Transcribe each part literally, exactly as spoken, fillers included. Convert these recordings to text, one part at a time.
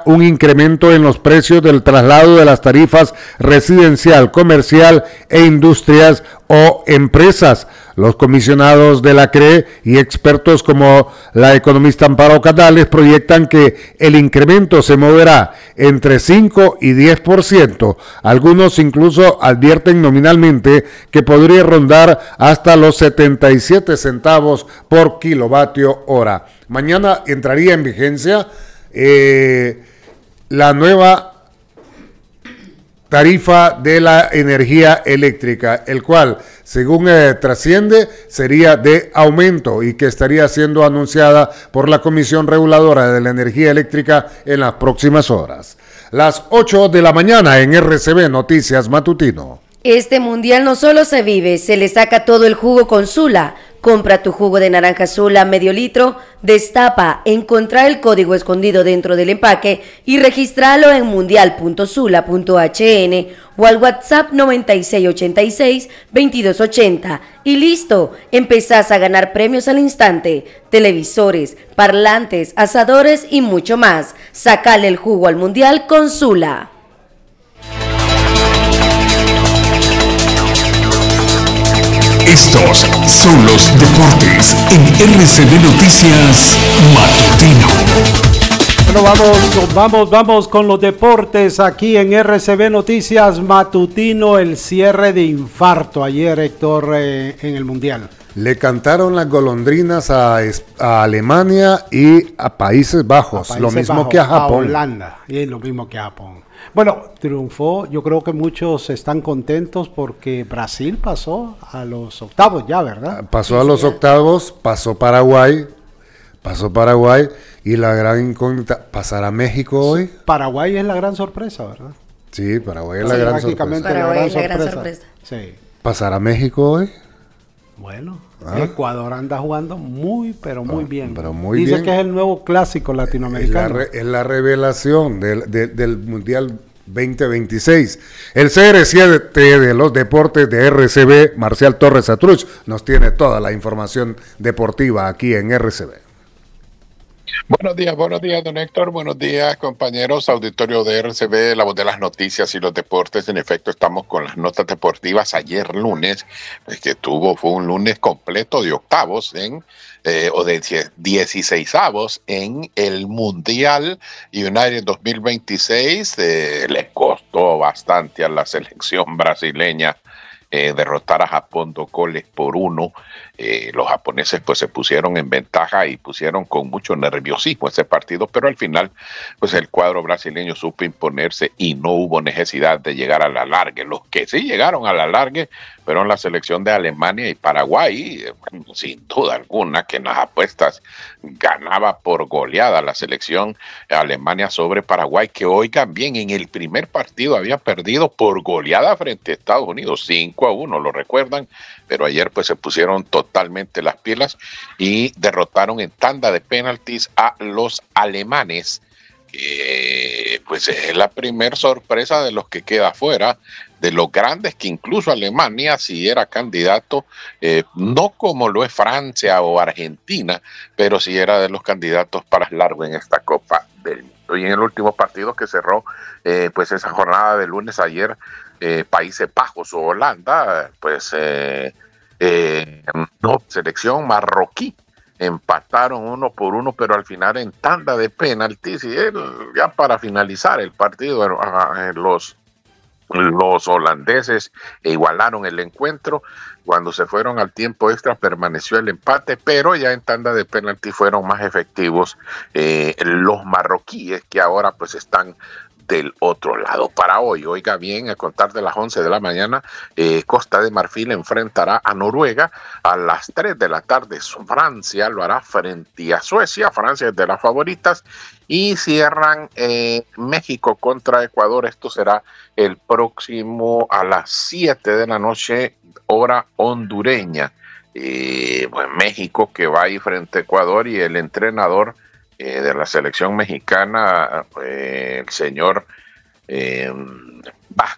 un incremento en los precios del traslado de las tarifas residencial, comercial e industrias o empresas. Los comisionados de la C R E y expertos como la economista Amparo Canales proyectan que el incremento se moverá entre cinco y diez por ciento. Algunos incluso advierten nominalmente que podría rondar hasta los setenta y siete centavos por kilovatio hora. Mañana entraría en vigencia eh, la nueva tarifa de la energía eléctrica, el cual, según eh, trasciende, sería de aumento y que estaría siendo anunciada por la Comisión Reguladora de la Energía Eléctrica en las próximas horas. Las ocho de la mañana en R C B Noticias Matutino. Este mundial no solo se vive, se le saca todo el jugo con Sula. Compra tu jugo de naranja Sula medio litro, destapa, encontrá el código escondido dentro del empaque y regístralo en mundial punto sula punto h n o al WhatsApp noventa y seis ochenta y seis veintidós ochenta y listo, empezás a ganar premios al instante, televisores, parlantes, asadores y mucho más. Sacale el jugo al mundial con Sula. Estos son los deportes en R C B Noticias Matutino. Bueno, vamos, vamos, vamos con los deportes aquí en R C B Noticias Matutino. El cierre de infarto ayer, Héctor, eh, en el Mundial. Le cantaron las golondrinas a, a Alemania y a Países Bajos, a Países lo mismo Bajos, que a Japón. A Holanda, y lo mismo que a Japón. Bueno, triunfó, yo creo que muchos están contentos porque Brasil pasó a los octavos ya, ¿verdad? Pasó sí, a los sí, octavos, pasó Paraguay, pasó Paraguay y la gran incógnita, ¿pasará México hoy? Sí, Paraguay es la gran sorpresa, ¿verdad? Sí, Paraguay es sí, la gran sorpresa. Paraguay es la gran sorpresa. Sí. ¿Pasará México hoy? Bueno, ¿ah? Ecuador anda jugando muy, pero muy oh, bien. Pero muy Dice bien. que es el nuevo clásico latinoamericano. Es la, re, es la revelación del, de, del Mundial veinte veintiséis. El C R siete de los deportes de R C B, Marcial Torres Atruch, nos tiene toda la información deportiva aquí en R C B. Buenos días, buenos días, don Héctor. Buenos días, compañeros, auditorio de R C B, la voz de las noticias y los deportes. En efecto, estamos con las notas deportivas. Ayer lunes, pues, que tuvo, fue un lunes completo de octavos en eh, o de dieciseisavos en el Mundial United dos mil veintiséis. Eh, le costó bastante a la selección brasileña Eh, derrotar a Japón dos goles por uno. Eh, los japoneses pues se pusieron en ventaja y pusieron con mucho nerviosismo ese partido, pero al final pues el cuadro brasileño supo imponerse y no hubo necesidad de llegar a la largue. Los que sí llegaron a la largue fueron la selección de Alemania y Paraguay, eh, bueno, sin duda alguna que en las apuestas ganaba por goleada la selección Alemania sobre Paraguay, que oigan bien, en el primer partido había perdido por goleada frente a Estados Unidos, cinco a uno, lo recuerdan, pero ayer pues se pusieron totalmente las pilas y derrotaron en tanda de penaltis a los alemanes, que pues es la primer sorpresa de los que queda fuera, de los grandes, que incluso Alemania, si era candidato, eh, no como lo es Francia o Argentina, pero sí era de los candidatos para largo en esta Copa del Mundo. Y en el último partido que cerró eh, pues esa jornada de lunes ayer, eh, Países Bajos o Holanda, pues eh, eh, no, selección marroquí, empataron uno por uno, pero al final en tanda de penaltis, y él, ya para finalizar el partido, eh, los Los holandeses igualaron el encuentro. Cuando se fueron al tiempo extra permaneció el empate, pero ya en tanda de penalti fueron más efectivos eh, los marroquíes, que ahora pues están del otro lado. Para hoy, oiga bien, a contar de las once de la mañana, eh, Costa de Marfil enfrentará a Noruega. A las tres de la tarde Francia lo hará frente a Suecia. Francia es de las favoritas. Y cierran eh, México contra Ecuador. Esto será el próximo a las siete de la noche, hora hondureña. Eh, pues México que va ahí frente a Ecuador, y el entrenador Eh, de la selección mexicana, eh, el señor eh, Vasco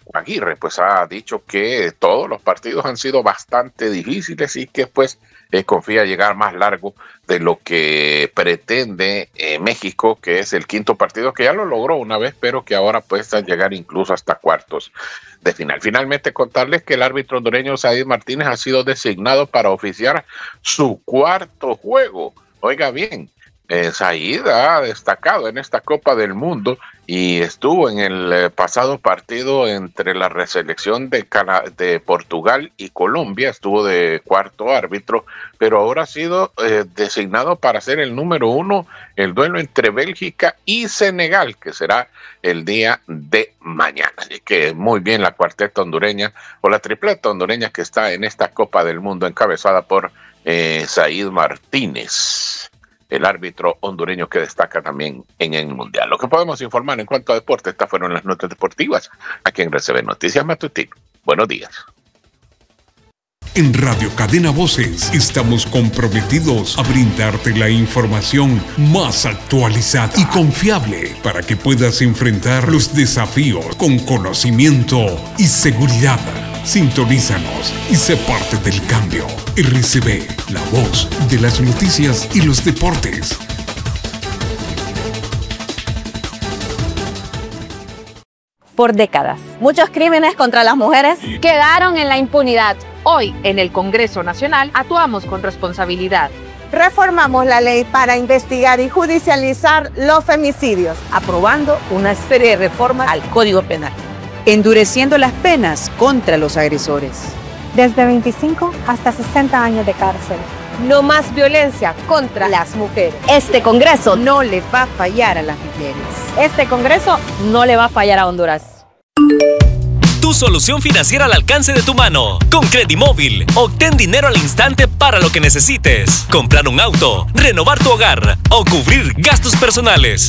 Aguirre pues ha dicho que todos los partidos han sido bastante difíciles y que pues eh, confía llegar más largo de lo que pretende eh, México, que es el quinto partido, que ya lo logró una vez, pero que ahora puede llegar incluso hasta cuartos de final. Finalmente contarles que el árbitro hondureño Said Martínez ha sido designado para oficiar su cuarto juego. Oiga bien, eh, Said ha destacado en esta Copa del Mundo y estuvo en el eh, pasado partido entre la reselección de, Cana- de Portugal y Colombia, estuvo de cuarto árbitro, pero ahora ha sido eh, designado para ser el número uno, el duelo entre Bélgica y Senegal, que será el día de mañana. Así que muy bien la cuarteta hondureña, o la tripleta hondureña que está en esta Copa del Mundo, encabezada por eh, Said Martínez, el árbitro hondureño que destaca también en el Mundial. Lo que podemos informar en cuanto a deporte, estas fueron las notas deportivas aquí en R C B Noticias Matutino. Buenos días. En Radio Cadena Voces estamos comprometidos a brindarte la información más actualizada y confiable para que puedas enfrentar los desafíos con conocimiento y seguridad. Sintonízanos y sé parte del cambio. R C B, la voz de las noticias y los deportes. Por décadas, muchos crímenes contra las mujeres quedaron en la impunidad. Hoy, en el Congreso Nacional, actuamos con responsabilidad. Reformamos la ley para investigar y judicializar los femicidios, aprobando una serie de reformas al Código Penal, endureciendo las penas contra los agresores. Desde veinticinco hasta sesenta años de cárcel. No más violencia contra las mujeres. Este Congreso no le va a fallar a las mujeres. Este Congreso no le va a fallar a Honduras. Tu solución financiera al alcance de tu mano. Con Credimóvil, obtén dinero al instante para lo que necesites. Comprar un auto, renovar tu hogar o cubrir gastos personales.